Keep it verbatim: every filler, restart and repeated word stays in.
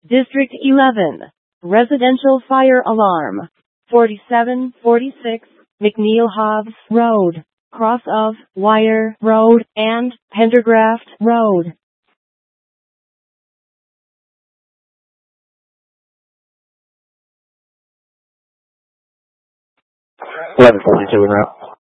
District eleven. Residential fire alarm. forty-seven forty-six McNeil Hobbs Road, cross of Wire Road and Pendergraft Road. eleven forty-two en route.